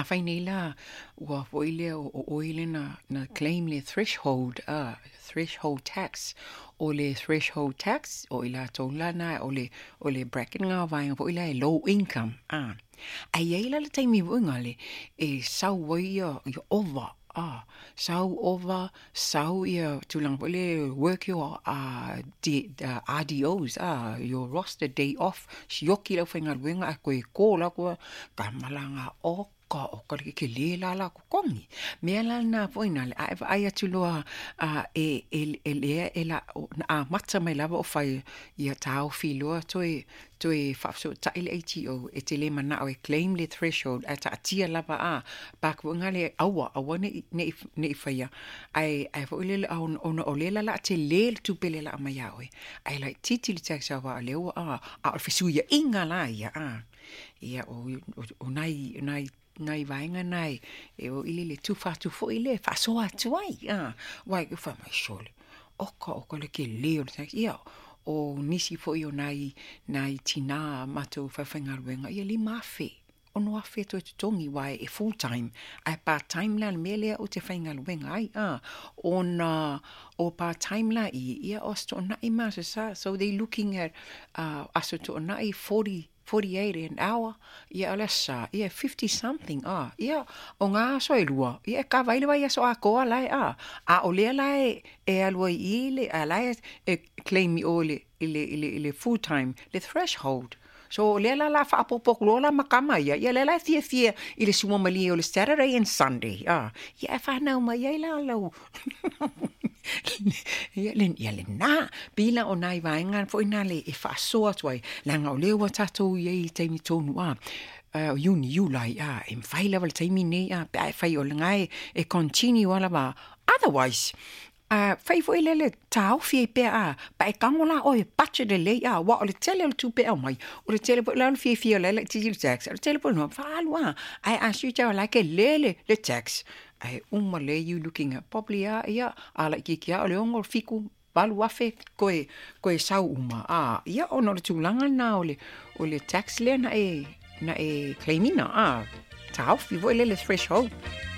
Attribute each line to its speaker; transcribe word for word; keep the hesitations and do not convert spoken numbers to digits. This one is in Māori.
Speaker 1: whai nei la, ua foile o oile na, na claim le threshold, uh, threshold tax, o le threshold tax, o ila tōlana, o le, o le bracket ngā vai, o ila e low income, ah. Ai ei la le taimi wunga le, e sau wai ia, ia over, ah, sau over, sau ia tulang pole work your uh, D, uh, R D Os, ah, your roster day off, sioki lau whainga ruenga, a koe kōla koa, ka malanga o ka o ka ke le la la ko kongi me la na poina le ai ai atu loa a e e e le e la a mata mai lava o fai ia tau fi loa toi toi fa so ta ile A T O e te le mana o e claim le threshold ata atia lava a pa ko ngale awa awa ne ne ne fai ai ai fo le on on o le la la te le tu pele la mai ai ai like titi le tax ava le o a a fisu ia inga la ia a ia o o nai nai nai vainga nai e o ili le tufa tu fo ile fa so atu ai ah wai ku fa mai shole oka oka le ke leo le ia o nisi fo io nai nai tina mato fa fanga wenga ia li mafe ono afe to tongi wai e full time ai part time la mele o te fanga wenga ai ah ona o part time la i ia osto na i ma sa so they looking at uh aso to na i forty forty-eight an hour, ia alesa, ia fifty something, ah, ia, o ngā soe lua, ia ka vaile vai aso a koa lai, ah, a o lea lai e alua i le, a lai e claim i o le, ile, ile, ile full time, le threshold. So o lea la la fa apopok lola makama ia, ia lea lai fia fia i le suma mali o le Saturday and Sunday, ah, ia e whanau mai ia la lau. Ia le ia le na bila o nai vainga fo ina le e fa so atwai langa o lewa tatou ye taimi tonu a uh, uni July a em fai level taimi nei a pa fai o ngai e continue ala ba otherwise uh, fai fo ile le tau fi pe a pa e kangola o e pache de le a wa o le tele o tu pe o mai o le tele le fi fi le le tili tax o le tele no fa alwa ai asu ta like le le tax ai uma le you looking at probably a ia ala ki kia o le ongo fiku balu afe koe koe sau uma a ia ono le tulanga na o le o le tax le na e na e claimina a tau fi vo le le threshold